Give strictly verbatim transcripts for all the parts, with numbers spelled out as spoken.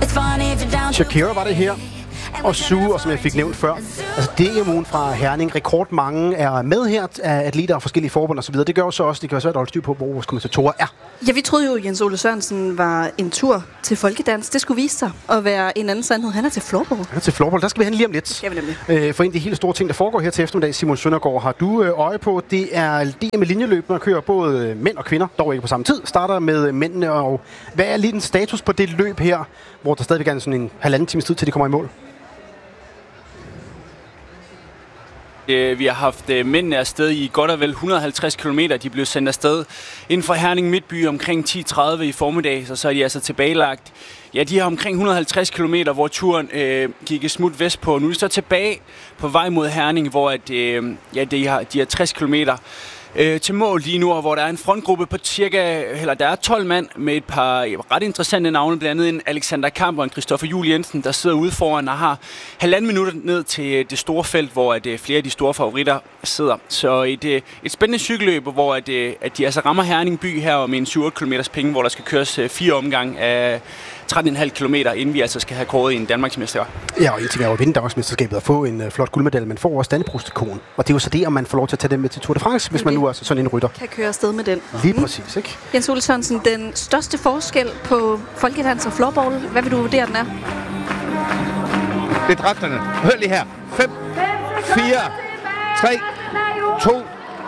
Shakira var det her. Og Sue, og som jeg fik nævnt før. Altså D M U'en fra Herning. Rekord mange er med her af atleter og forskellige forbund osv. Det gør jo så også, det kan også være et holdt styr på, hvor vores kommentatorer er. Ja, vi troede jo, Jens Ole Sørensen var en tur til folkedans. Det skulle vise sig at være en anden sandhed. Han er til floorball. Han er til floorball. Der skal vi hen lige om lidt. Ja, vi nemlig. Øh, for en af de helt store ting, der foregår her til eftermiddag, Simon Søndergaard, har du øh, øje på. Det er D M med linjeløb, der kører både mænd og kvinder, dog ikke på samme tid. Starter med mændene, og hvad er lige den status på det løb her, hvor der stadigvæk er sådan en halvanden times tid, til de kommer i mål? Vi har haft mændene afsted i godt og vel et hundrede og halvtreds kilometer. De blev sendt afsted inden for Herning Midtby omkring ti tredive i formiddag, så så er de altså tilbagelagt. Ja, de har omkring et hundrede og halvtreds kilometer, hvor turen øh, gik et smut vestpå. Nu er de så tilbage på vej mod Herning, hvor at, øh, ja, de har, de har tres kilometer øh, til mål lige nu, hvor der er en frontgruppe på cirka, eller der er tolv mand med et par ret interessante navne, blandt andet en Alexander Kamp og en Christoffer Juhl Jensen, der sidder ude foran og har halvanden minutter ned til det store felt, hvor at, flere af de store favoritter sidder. Så et, et spændende cykelløb, hvor at, at de altså rammer Herning by her om en syv otte kilometers penge, hvor der skal køres fire omgang af tretten komma fem kilometer, inden vi altså skal have kåret en Danmarksmester. Ja, og en ting er jo at vinde Danmarksmesterskabet og få en uh, flot guldmedalje, men får også Dannebrogsdekon. Og det er jo så det, om man får lov til at tage den med til Tour de France, hvis man nu er sådan en rytter. Kan køre afsted med den. Lige mm. præcis, ikke? Jens Ole Sørensen, den største forskel på folkedans og floorball, hvad vil du vurdere, den er? Det er dragterne. Hør lige her. fem, fire, tre, to,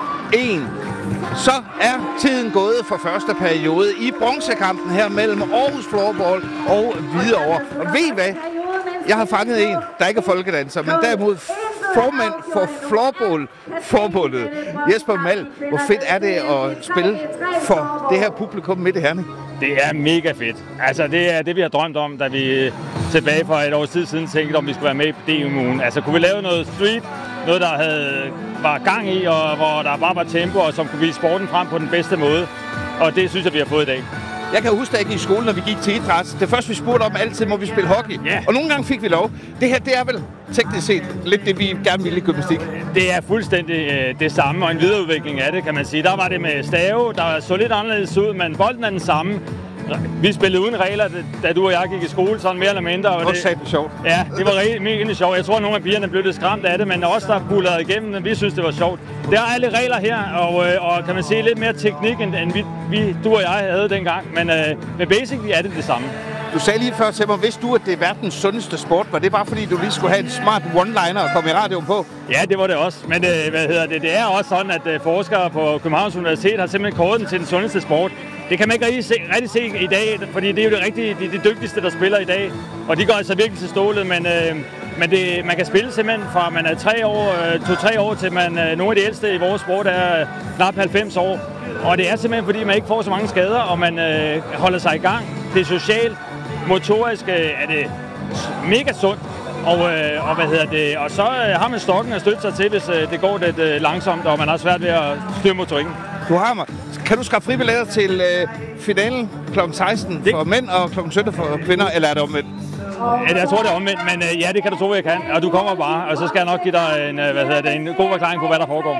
et. Så er tiden gået for første periode i bronzekampen her mellem Aarhus Floorball og Hvidovre. Og ved I hvad? Jeg har fanget en, der ikke er folkedanser, men derimod formand for Floorball-forbundet, Jesper Mal. Hvor fedt er det at spille for det her publikum midt i Herning? Det er mega fedt. Altså, det er det, vi har drømt om, da vi tilbage for et års tid siden tænkte, om vi skulle være med på D M U'en. Altså, kunne vi lave noget street, noget, der havde, var gang i, og hvor der bare var tempo, og som kunne vise sporten frem på den bedste måde. Og det synes jeg, vi har fået i dag. Jeg kan huske, da jeg gik i skole, når vi gik til idræt. Det første, vi spurgte om, altid må vi spille hockey. Yeah. Og nogle gange fik vi lov. Det her, det er vel teknisk set lidt det, vi gerne ville i gymnastik. Det er fuldstændig øh, det samme, og en videreudvikling af det, kan man sige. Der var det med stave, der så lidt anderledes ud, men bolden er den samme. Vi spillede uden regler, da du og jeg gik i skole, sådan mere eller mindre. Og det var sjovt. Ja, det var rigtig mega sjovt. Jeg tror, at nogle af pigerne blev lidt skræmt af det, men os, der bullede igennem, vi synes, det var sjovt. Der er alle regler her, og, og kan man sige lidt mere teknik, end vi, vi, du og jeg havde dengang. Men, øh, men basically er det det samme. Du sagde lige før til mig, vidste du, at det er verdens sundeste sport? Var det bare fordi, du lige skulle have en smart one-liner og komme i radioen på? Ja, det var det også. Men øh, hvad hedder det? Det er også sådan, at øh, forskere på Københavns Universitet har simpelthen kåret den til den sundeste sport. Det kan man ikke rigtig se, rigtig se i dag, fordi det er jo det rigtige, de, de dygtigste, der spiller i dag. Og de går altså virkelig til stålet, men, øh, men det, man kan spille simpelthen fra man er tre år, øh, to-tre år til man øh, nogle af de ældste i vores sport er øh, knap halvfems år. Og det er simpelthen fordi, man ikke får så mange skader, og man øh, holder sig i gang. Det er socialt, motorisk øh, er det mega sundt. Og, øh, og, hvad hedder det? Og så øh, har man stokken at støtte sig til, hvis øh, det går lidt øh, langsomt, og man har svært ved at styre motorikken. Du har mig. Kan du skaffe fribilletter til øh, finalen klokken seksten det... for mænd og klokken sytten for kvinder, eller er det omvendt? Ja, jeg tror, det er omvendt, men øh, ja, det kan du tro, jeg kan. Og du kommer bare, og så skal jeg nok give dig en, øh, hvad hedder det, en god forklaring på, hvad der foregår.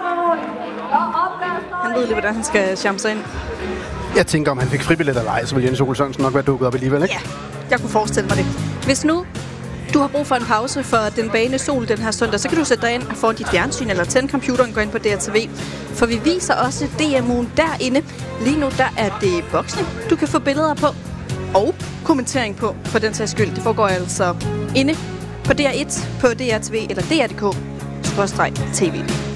Han ved lige, hvordan han skal charme sig ind. Jeg tænker, om han fik fribilletter eller ej, så vil Jens Ole Sørensen nok være dukket op alligevel, ikke? Ja, jeg kunne forestille mig det. Hvis nu du har brug for en pause for den bane sol den her søndag, så kan du sætte dig ind foran dit fjernsyn eller tænde computeren og gå ind på D R T V. For vi viser også D M U'en derinde. Lige nu der er det boksning, du kan få billeder på og kommentering på, for den sags skyld. Det foregår altså inde på D R et, på D R T V eller D R punktum D K skråstreg T V.